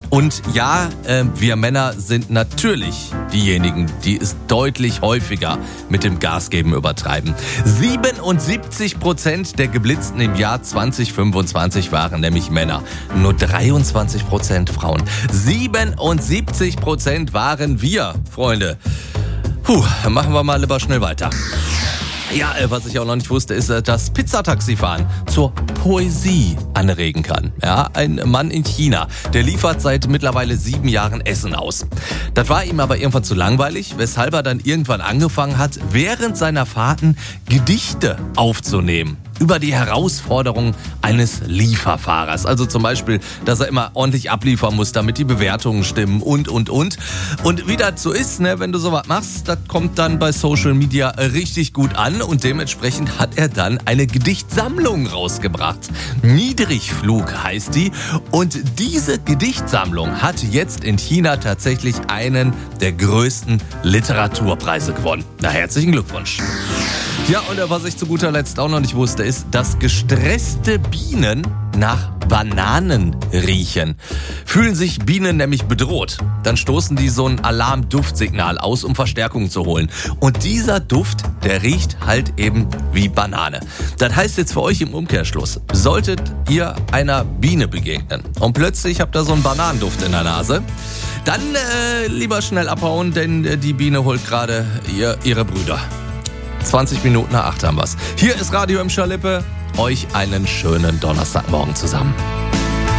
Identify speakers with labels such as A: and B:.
A: Und ja, wir Männer sind natürlich diejenigen, die es deutlich häufiger mit dem Gasgeben übertreiben. 77% der Geblitzten im Jahr 2025 waren nämlich Männer. Nur 23% Frauen. 77% waren wir, Freunde. Machen wir mal lieber schnell weiter. Ja, was ich auch noch nicht wusste, ist, dass Pizzataxifahren zur Poesie anregen kann. Ja, ein Mann in China, der liefert seit mittlerweile 7 Jahren Essen aus. Das war ihm aber irgendwann zu langweilig, weshalb er dann irgendwann angefangen hat, während seiner Fahrten Gedichte aufzunehmen. Über die Herausforderung eines Lieferfahrers. Also zum Beispiel, dass er immer ordentlich abliefern muss, damit die Bewertungen stimmen und. Und wie das so ist, ne, wenn du sowas machst, das kommt dann bei Social Media richtig gut an und dementsprechend hat er dann eine Gedichtsammlung rausgebracht. Niedrigflug heißt die und diese Gedichtsammlung hat jetzt in China tatsächlich einen der größten Literaturpreise gewonnen. Na, herzlichen Glückwunsch. Ja, und was ich zu guter Letzt auch noch nicht wusste, ist, dass gestresste Bienen nach Bananen riechen. Fühlen sich Bienen nämlich bedroht, dann stoßen die so ein Alarm-Duftsignal aus, um Verstärkung zu holen. Und dieser Duft, der riecht halt eben wie Banane. Das heißt jetzt für euch im Umkehrschluss, solltet ihr einer Biene begegnen und plötzlich habt ihr so einen Bananenduft in der Nase, dann lieber schnell abhauen, denn die Biene holt gerade ihre Brüder. 20 Minuten nach 8 haben wir's. Hier ist Radio Emscher-Lippe. Euch einen schönen Donnerstagmorgen zusammen.